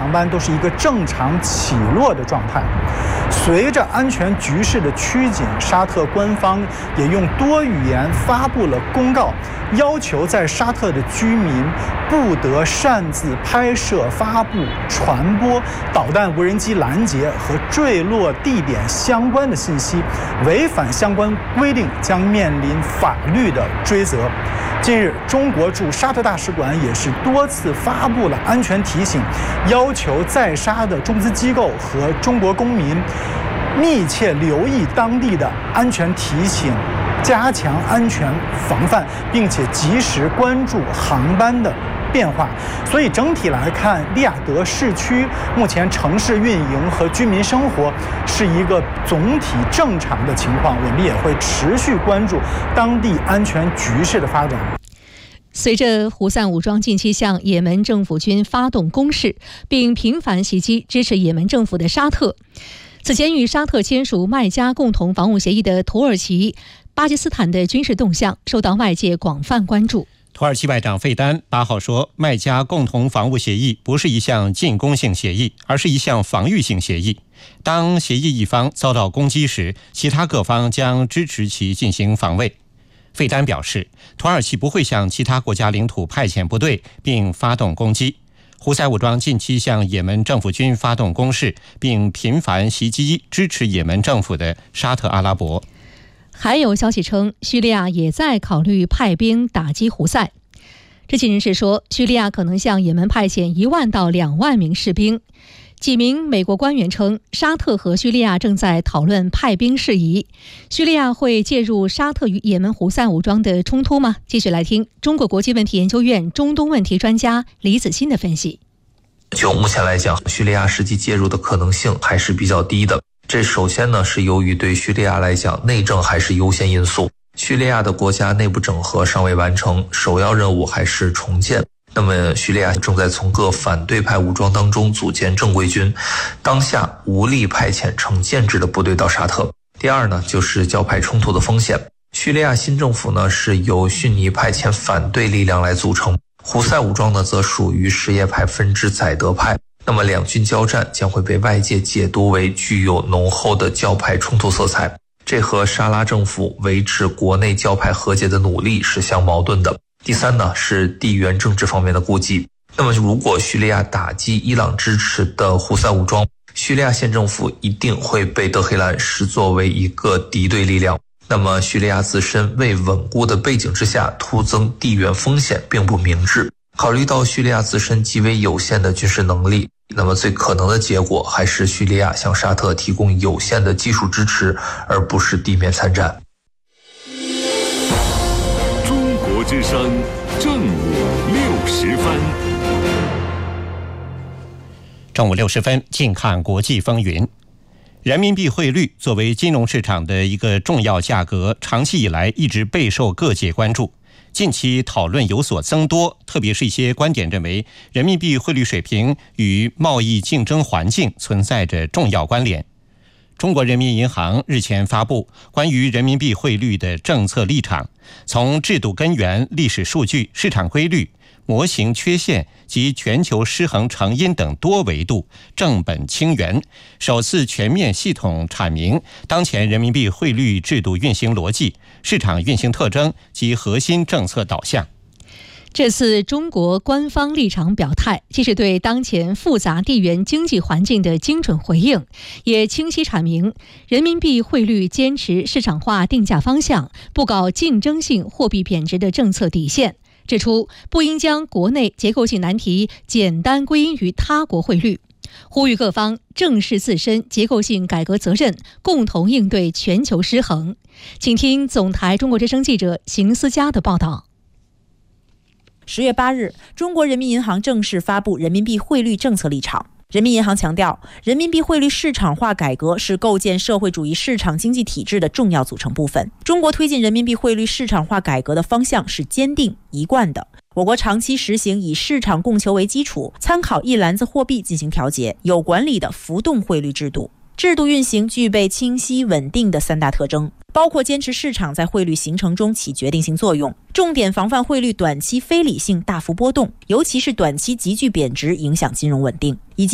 航班都是一个正常起落的状态。随着安全局势的趋紧，沙特官方也用多语言发布了公告，要求在沙特的居民不得擅自拍摄、发布、传播导弹、无人机拦截和坠落地点相关的信息，违反相关规定将面临法律的追责。近日，中国驻沙特大使馆也是多次发布了安全提醒，要求在沙的中资机构和中国公民密切留意当地的安全提醒，加强安全防范，并且及时关注航班的变化。所以整体来看，利雅得市区目前城市运营和居民生活是一个总体正常的情况，我们也会持续关注当地安全局势的发展。 随着胡塞武装近期向也门政府军发动攻势，并频繁袭击支持也门政府的沙特，此前与沙特签署麦加共同防务协议的土耳其、巴基斯坦的军事动向受到外界广泛关注。 土耳其外长费丹8号说，麦加共同防务协议不是一项进攻性协议，而是一项防御性协议。当协议一方遭到攻击时，其他各方将支持其进行防卫。费丹表示，土耳其不会向其他国家领土派遣部队并发动攻击。胡塞武装近期向也门政府军发动攻势，并频繁袭击支持也门政府的沙特阿拉伯。 还有消息称，叙利亚也在考虑派兵打击胡塞。知情人士说，叙利亚可能向也门派遣1万到2万名士兵。几名美国官员称，沙特和叙利亚正在讨论派兵事宜。叙利亚会介入沙特与也门胡塞武装的冲突吗？继续来听中国国际问题研究院中东问题专家李子欣的分析。 就目前来讲，叙利亚实际介入的可能性还是比较低的。这首先呢，是由于对叙利亚来讲，内政还是优先因素。叙利亚的国家内部整合尚未完成，首要任务还是重建。那么叙利亚正在从各反对派武装当中组建正规军，当下无力派遣成建制的部队到沙特。第二呢，就是教派冲突的风险。叙利亚新政府呢，是由逊尼派遣反对力量来组成，胡塞武装呢则属于什叶派分支宰德派。那么两军交战将会被外界解读为具有浓厚的教派冲突色彩，这和沙拉政府维持国内教派和解的努力是相矛盾的。第三呢，是地缘政治方面的顾忌。那么如果叙利亚打击伊朗支持的胡塞武装，叙利亚县政府一定会被德黑兰视作为一个敌对力量。那么叙利亚自身为稳固的背景之下，突增地缘风险并不明智。考虑到叙利亚自身极为有限的军事能力，那么最可能的结果还是叙利亚向沙特提供有限的技术支持，而不是地面参战。 中国之声正午60分。 正午60分，近看国际风云。人民币汇率作为金融市场的一个重要价格，长期以来一直备受各界关注。近期讨论有所增多，特别是一些观点认为，人民币汇率水平与贸易竞争环境存在着重要关联。中国人民银行日前发布关于人民币汇率的政策立场，从制度根源、历史数据、市场规律、模型缺陷及全球失衡成因等多维度正本清源，首次全面系统阐明当前人民币汇率制度运行逻辑、市场运行特征及核心政策导向。 这次中国官方立场表态，既是对当前复杂地缘经济环境的精准回应，也清晰阐明人民币汇率坚持市场化定价方向，不搞竞争性货币贬值的政策底线，指出不应将国内结构性难题简单归因于他国汇率，呼吁各方正视自身结构性改革责任，共同应对全球失衡。请听总台中国之声记者邢思佳的报道。 10月8日，中国人民银行正式发布人民币汇率政策立场。人民银行强调，人民币汇率市场化改革是构建社会主义市场经济体制的重要组成部分。中国推进人民币汇率市场化改革的方向是坚定一贯的。我国长期实行以市场供求为基础，参考一篮子货币进行调节，有管理的浮动汇率制度。制度运行具备清晰稳定的3大特征，包括坚持市场在汇率形成中起决定性作用，重点防范汇率短期非理性大幅波动，尤其是短期急剧贬值影响金融稳定，以及